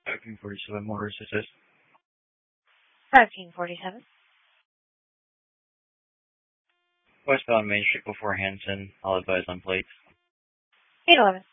Booking 47 Motors Assist. 1547. Westbound Main Street before Hanson. I'll advise on plates. 811.